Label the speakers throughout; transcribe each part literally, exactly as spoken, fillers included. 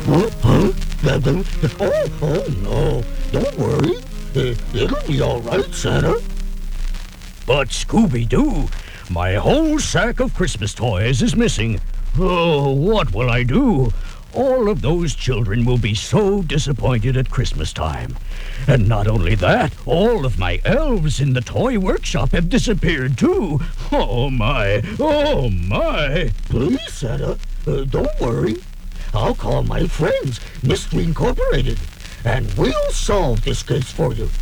Speaker 1: Huh? Huh? Oh, oh no. Don't worry. It, it'll be all right, Santa.
Speaker 2: But Scooby-Doo, my whole sack of Christmas toys is missing. Oh, what will I do? All of those children will be so disappointed at Christmas time. And not only that, all of my elves in the toy workshop have disappeared too. Oh my, oh my.
Speaker 1: Please, Santa, uh, don't worry. I'll call my friends, Mystery Incorporated, and we'll solve this case for you.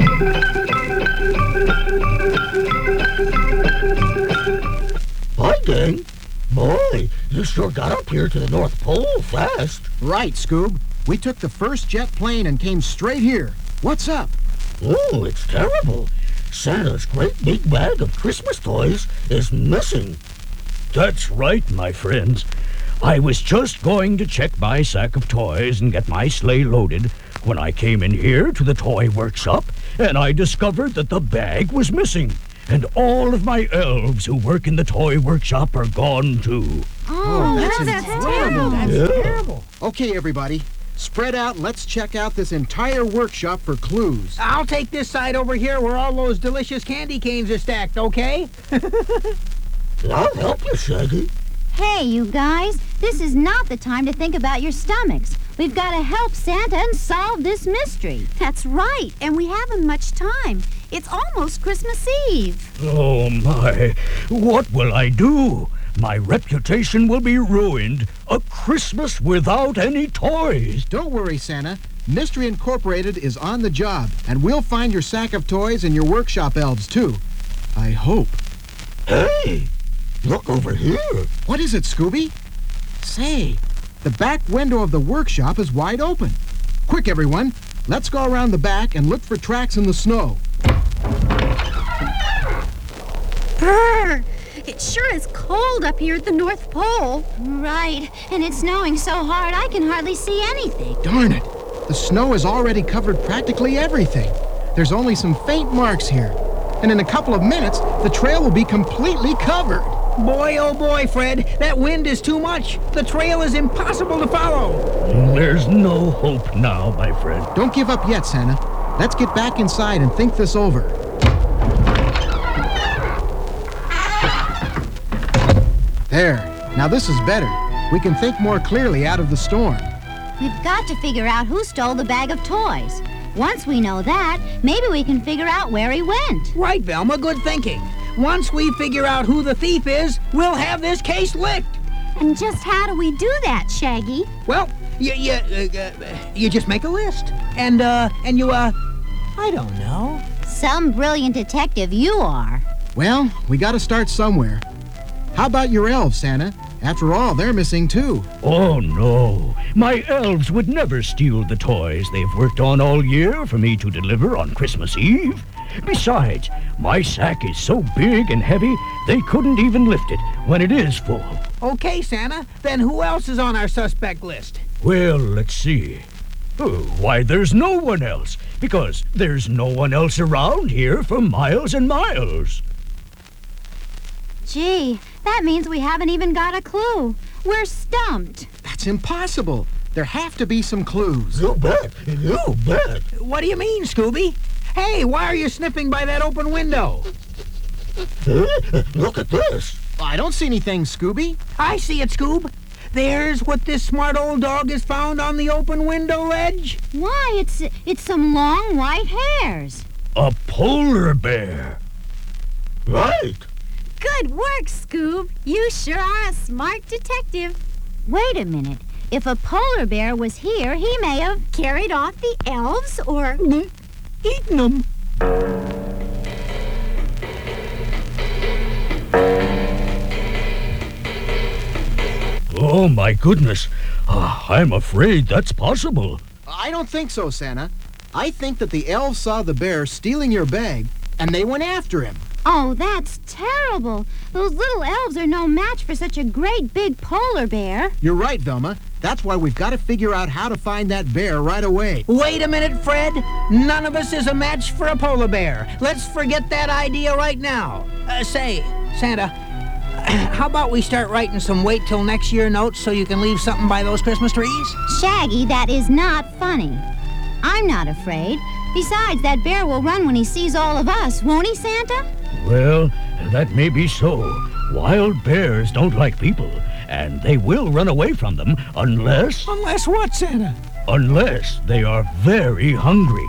Speaker 1: Hi, gang. Boy, you sure got up here to the North Pole fast.
Speaker 3: Right, Scoob. We took the first jet plane and came straight here. What's up?
Speaker 1: Oh, it's terrible. Santa's great big bag of Christmas toys is missing.
Speaker 2: That's right, my friends. I was just going to check my sack of toys and get my sleigh loaded when I came in here to the toy workshop, and I discovered that the bag was missing. And all of my elves who work in the toy workshop are gone too.
Speaker 4: Oh,
Speaker 3: that's,
Speaker 4: no, that's
Speaker 3: incredible.
Speaker 4: terrible.
Speaker 3: That's
Speaker 1: Yeah.
Speaker 3: terrible. Okay, everybody. Spread out and let's check out this entire workshop for clues.
Speaker 4: I'll take this side over here where all those delicious candy canes are stacked, okay?
Speaker 1: I'll help you, Shaggy.
Speaker 5: Hey, you guys, this is not the time to think about your stomachs. We've got to help Santa and solve this mystery.
Speaker 6: That's right, and we haven't much time. It's almost Christmas Eve.
Speaker 2: Oh my, what will I do? My reputation will be ruined. A Christmas without any toys.
Speaker 3: Don't worry, Santa. Mystery Incorporated is on the job, and we'll find your sack of toys and your workshop elves, too. I hope.
Speaker 1: Hey, look over here.
Speaker 3: What is it, Scooby? Say, the back window of the workshop is wide open. Quick, everyone. Let's go around the back and look for tracks in the snow.
Speaker 6: Brr! It sure is cold up here at the North Pole.
Speaker 5: Right, and it's snowing so hard I can hardly see anything.
Speaker 3: Darn it. The snow has already covered practically everything. There's only some faint marks here. And in a couple of minutes, the trail will be completely covered.
Speaker 4: Boy, oh boy, Fred, that wind is too much. The trail is impossible to follow.
Speaker 2: There's no hope now, my friend.
Speaker 3: Don't give up yet, Santa. Let's get back inside and think this over. There. Now this is better. We can think more clearly out of the storm.
Speaker 5: We've got to figure out who stole the bag of toys. Once we know that, maybe we can figure out where he went.
Speaker 4: Right, Velma, good thinking. Once we figure out who the thief is, we'll have this case licked.
Speaker 6: And just how do we do that, Shaggy?
Speaker 4: Well, you you uh, uh, you just make a list, and uh and you uh, I don't know.
Speaker 5: Some brilliant detective you are.
Speaker 3: Well, we gotta start somewhere. How about your elves, Santa? After all, they're missing too.
Speaker 2: Oh no, my elves would never steal the toys they've worked on all year for me to deliver on Christmas Eve. Besides, my sack is so big and heavy, they couldn't even lift it when it is full.
Speaker 4: Okay, Santa, then who else is on our suspect list?
Speaker 2: Well, let's see. Oh, why, there's no one else, because there's no one else around here for miles and miles.
Speaker 5: Gee, that means we haven't even got a clue. We're stumped.
Speaker 3: That's impossible. There have to be some clues.
Speaker 1: You bet. You bet.
Speaker 4: What do you mean, Scooby? Hey, why are you sniffing by that open window?
Speaker 1: Huh? Look at this.
Speaker 3: I don't see anything, Scooby.
Speaker 4: I see it, Scoob. There's what this smart old dog has found on the open window ledge.
Speaker 5: Why, it's it's some long white hairs.
Speaker 2: A polar bear.
Speaker 1: Right.
Speaker 6: Good work, Scoob. You sure are a smart detective.
Speaker 5: Wait a minute. If a polar bear was here, he may have...
Speaker 6: Carried off the elves or...
Speaker 4: Eaten them.
Speaker 2: Oh, my goodness. Uh, I'm afraid that's possible.
Speaker 3: I don't think so, Santa. I think that the elves saw the bear stealing your bag, and they went after him.
Speaker 5: Oh, that's terrible. Those little elves are no match for such a great big polar bear.
Speaker 3: You're right, Velma. That's why we've got to figure out how to find that bear right away.
Speaker 4: Wait a minute, Fred. None of us is a match for a polar bear. Let's forget that idea right now. Uh, say, Santa, how about we start writing some wait till next year notes so you can leave something by those Christmas trees?
Speaker 5: Shaggy, that is not funny. I'm not afraid. Besides, that bear will run when he sees all of us, won't he, Santa?
Speaker 2: Well, that may be so. Wild bears don't like people, and they will run away from them unless...
Speaker 4: Unless what, Santa?
Speaker 2: Unless they are very hungry.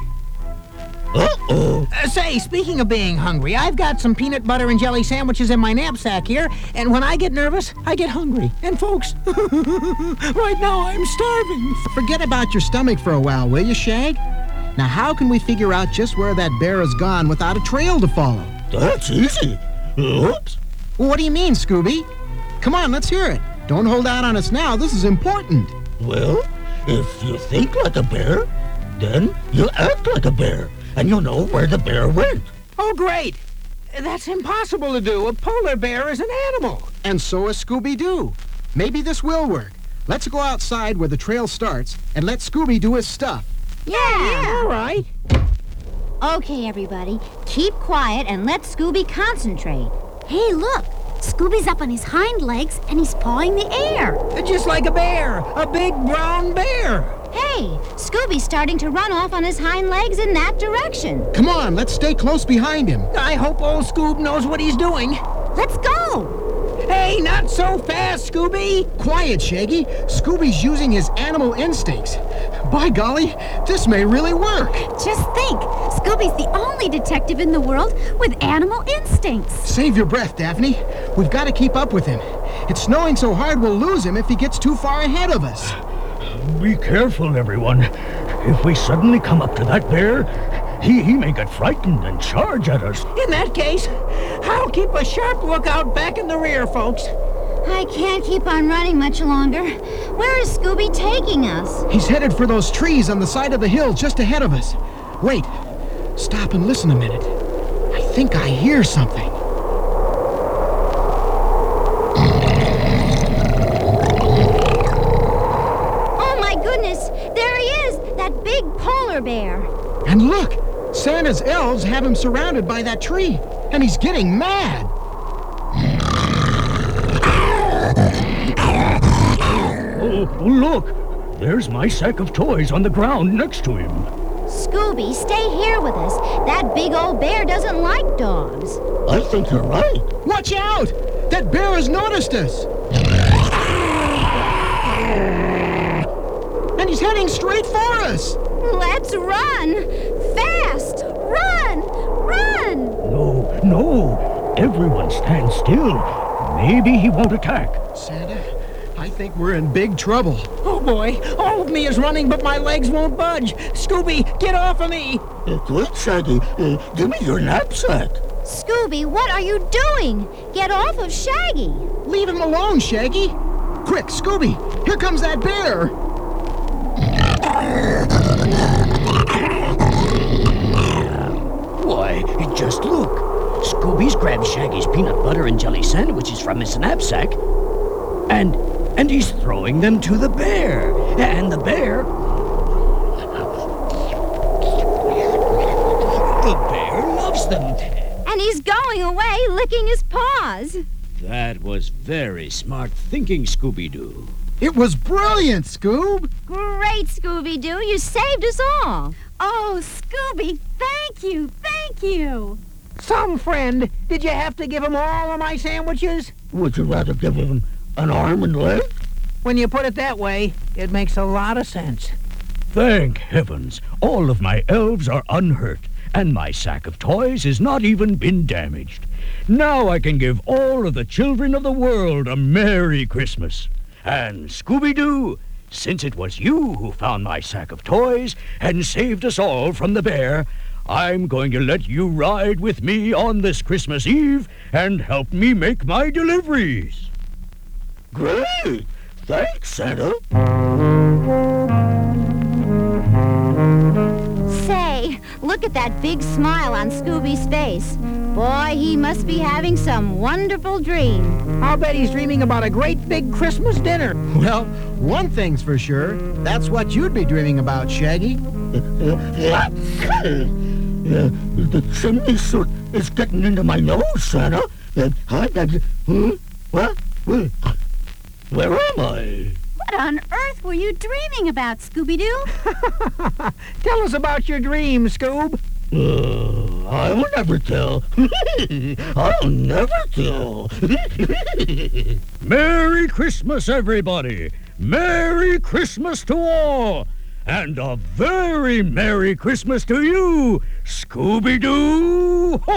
Speaker 1: Uh-oh.
Speaker 4: Uh, say, speaking of being hungry, I've got some peanut butter and jelly sandwiches in my knapsack here, and when I get nervous, I get hungry. And folks, right now I'm starving.
Speaker 3: Forget about your stomach for a while, will you, Shag? Now, how can we figure out just where that bear has gone without a trail to follow?
Speaker 1: That's easy. Oops.
Speaker 3: Well, what do you mean, Scooby? Come on, let's hear it. Don't hold out on us now. This is important.
Speaker 1: Well, if you think like a bear, then you act like a bear, and you'll know where the bear went.
Speaker 4: Oh, great. That's impossible to do. A polar bear is an animal.
Speaker 3: And so is Scooby-Doo. Maybe this will work. Let's go outside where the trail starts and let Scooby do his stuff.
Speaker 5: Yeah.
Speaker 4: All right.
Speaker 5: Okay, everybody. Keep quiet and let Scooby concentrate.
Speaker 6: Hey, look. Scooby's up on his hind legs and he's pawing the air.
Speaker 4: Just like a bear. A big brown bear.
Speaker 5: Hey, Scooby's starting to run off on his hind legs in that direction.
Speaker 3: Come on, let's stay close behind him.
Speaker 4: I hope old Scoob knows what he's doing.
Speaker 6: Let's go.
Speaker 4: Hey, not so fast, Scooby.
Speaker 3: Quiet, Shaggy. Scooby's using his animal instincts. By golly, this may really work.
Speaker 6: Just think. Scooby's the only detective in the world with animal instincts.
Speaker 3: Save your breath, Daphne. We've got to keep up with him. It's snowing so hard we'll lose him if he gets too far ahead of us.
Speaker 2: Be careful, everyone. If we suddenly come up to that bear, he, he may get frightened and charge at us.
Speaker 4: In that case, I'll keep a sharp lookout back in the rear, folks.
Speaker 5: I can't keep on running much longer. Where is Scooby taking us?
Speaker 3: He's headed for those trees on the side of the hill just ahead of us. Wait. Stop and listen a minute. I think I hear something.
Speaker 5: Oh, my goodness. There he is, that big polar bear.
Speaker 3: And look, Santa's elves have him surrounded by that tree, and he's getting mad.
Speaker 2: Oh, look! There's my sack of toys on the ground next to him.
Speaker 5: Scooby, stay here with us. That big old bear doesn't like dogs.
Speaker 1: I think you're right.
Speaker 3: Watch out! That bear has noticed us! And he's heading straight for us!
Speaker 5: Let's run! Fast! Run! Run!
Speaker 2: No, no! Everyone stand still. Maybe he won't attack.
Speaker 3: Santa, I think we're in big trouble.
Speaker 4: Oh, boy. All of me is running, but my legs won't budge. Scooby, get off of me.
Speaker 1: Uh, quick, Shaggy, uh, give me your knapsack.
Speaker 5: Scooby, what are you doing? Get off of Shaggy.
Speaker 3: Leave him alone, Shaggy. Quick, Scooby, here comes that bear.
Speaker 7: Why, just look. Scooby's grabbed Shaggy's peanut butter and jelly sandwiches from his knapsack, and and he's throwing them to the bear. And the bear... The bear loves them.
Speaker 5: And he's going away licking his paws.
Speaker 7: That was very smart thinking, Scooby-Doo.
Speaker 3: It was brilliant, Scoob.
Speaker 5: Great, Scooby-Doo. You saved us all.
Speaker 6: Oh, Scooby, thank you, thank you.
Speaker 4: Some friend, did you have to give him all of my sandwiches?
Speaker 1: Would you rather give him an arm and leg?
Speaker 4: When you put it that way, it makes a lot of sense.
Speaker 2: Thank heavens, all of my elves are unhurt, and my sack of toys has not even been damaged. Now I can give all of the children of the world a Merry Christmas. And Scooby-Doo, since it was you who found my sack of toys and saved us all from the bear, I'm going to let you ride with me on this Christmas Eve and help me make my deliveries.
Speaker 1: Great! Thanks, Santa.
Speaker 5: Say, look at that big smile on Scooby's face. Boy, he must be having some wonderful dream.
Speaker 4: I'll bet he's dreaming about a great big Christmas dinner.
Speaker 3: Well, one thing's for sure. That's what you'd be dreaming about, Shaggy.
Speaker 1: Uh, the chimney soot is getting into my nose, Santa. Uh, I, I, hmm? What? Where, where am I?
Speaker 5: What on earth were you dreaming about, Scooby-Doo?
Speaker 4: Tell us about your dream, Scoob.
Speaker 1: Uh, I'll never tell. I'll never tell.
Speaker 2: Merry Christmas, everybody! Merry Christmas to all! And a very Merry Christmas to you, Scooby-Doo!